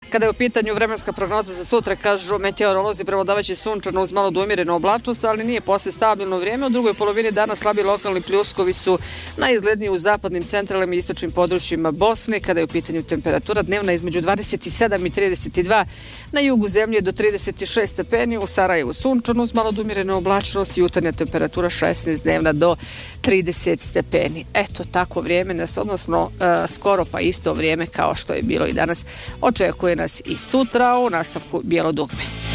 Kada je u pitanju vremenska prognoza za sutra, kažu meteorolozi, prevladavaće sunčano uz malo do umjerenu oblačnost, ali nije posle stabilno vrijeme. U drugoj polovini dana slabi lokalni pljuskovi su najizgledniji u zapadnim, centralnim i istočnim područjima Bosne. Kada je u pitanju temperatura dnevna između 27 i 32, na jugu zemlje do 36 stepeni, u Sarajevu sunčano uz malo do umjerenu oblačnost, jutarnja temperatura 16, dnevna do 30 stepeni. Eto, tako vrijeme nas, odnosno skoro pa isto vrijeme kao što je bilo i danas, očekuje nas i sutra u nastavku Bijelo dugme.